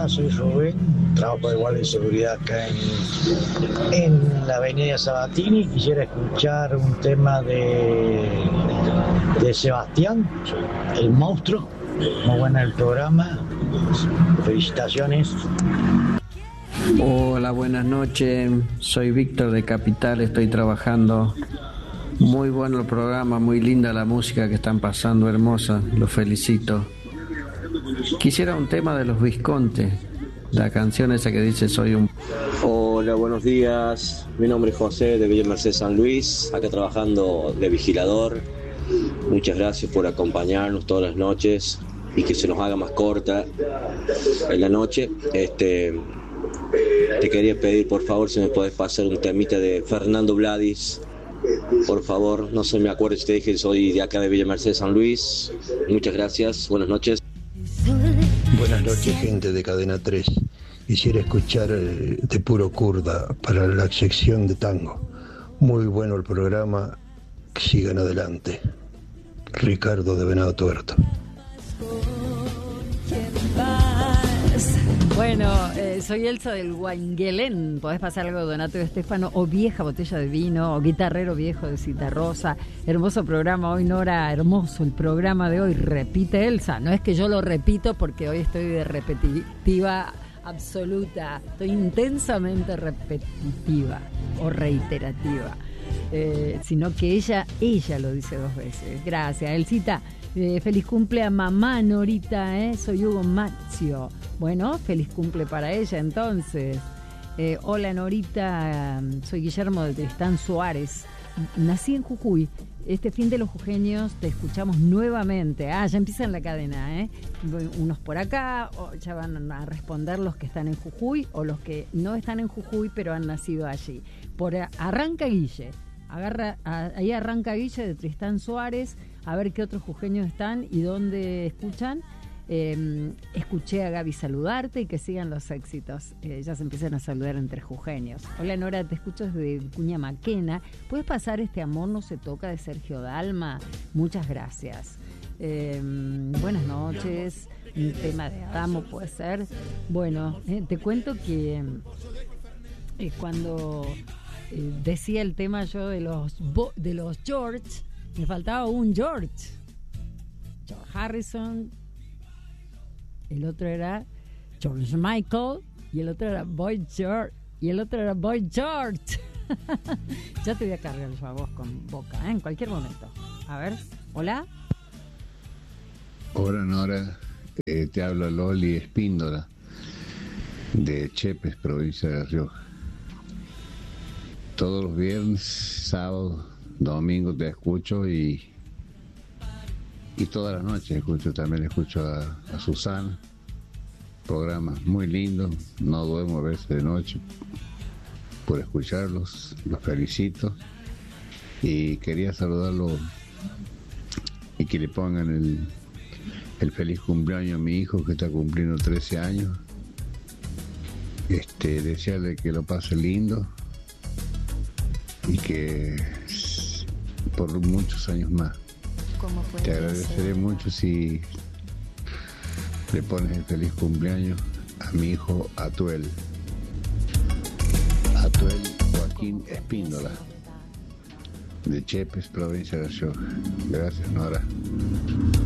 Hola, soy Rubén, trabajo de guardia de seguridad acá en la avenida Sabatini. Quisiera escuchar un tema de Sebastián, el monstruo. Muy bueno el programa, felicitaciones. Hola, buenas noches. Soy Víctor de Capital, estoy trabajando. Muy bueno el programa, muy linda la música que están pasando, hermosa. Los felicito. Quisiera un tema de los Visconti, la canción esa que dice soy un... Hola, buenos días. Mi nombre es José de Villa Mercedes San Luis, acá trabajando de vigilador. Muchas gracias por acompañarnos todas las noches y que se nos haga más corta en la noche. Te quería pedir, por favor, si me podés pasar un temita de Fernando Vladis. Por favor, no se me acuerdo si te dije que soy de acá de Villa Mercedes San Luis. Muchas gracias, buenas noches. Buenas noches, gente de Cadena 3. Quisiera escuchar de puro kurda para la sección de tango. Muy bueno el programa, que sigan adelante. Ricardo de Venado Tuerto. Bueno, soy Elsa del Guanguelén. Podés pasar algo de Donato y Estefano, o Vieja Botella de Vino, o Guitarrero Viejo de Citarrosa. Hermoso programa hoy, Nora, hermoso el programa de hoy. Repite Elsa, no es que yo lo repito porque hoy estoy de repetitiva absoluta, estoy intensamente repetitiva o reiterativa, sino que ella lo dice 2 veces. Gracias, Elsita. Feliz cumple a mamá Norita, soy Hugo Mazio. Bueno, feliz cumple para ella entonces. Hola Norita, soy Guillermo de Tristán Suárez. Nací en Jujuy. Este fin de los jujeños te escuchamos nuevamente. Ya empieza en la cadena, unos por acá, ya van a responder los que están en Jujuy o los que no están en Jujuy pero han nacido allí. Arranca Guille. Ahí arranca Guille de Tristán Suárez, a ver qué otros jujeños están y dónde escuchan. Escuché a Gaby saludarte y que sigan los éxitos. Ya se empiezan a saludar entre jujeños. Hola Nora, te escucho desde Cuña Maquena. ¿Puedes pasar este Amor no se toca de Sergio Dalma? Muchas gracias. Buenas noches. Un tema de Adamo puede ser. Bueno, te cuento que cuando decía el tema yo de los George, me faltaba un George Harrison, el otro era George Michael y el otro era Boy George Ya te voy a cargar yo a vos con Boca, en cualquier momento. A ver, hola. Hola Nora, te habla Loli Espíndola de Chepes, provincia de La Rioja. Todos los viernes, sábados, domingos te escucho y todas las noches también escucho a Susana. Programa muy lindo, no duermo a veces de noche por escucharlos, los felicito y quería saludarlo y que le pongan el feliz cumpleaños a mi hijo que está cumpliendo 13 años. Desearle que lo pase lindo y que por muchos años más. Te agradeceré mucho si le pones el feliz cumpleaños a mi hijo Atuel Joaquín Espíndola de Chepes, provincia de La Rioja. Gracias, Nora.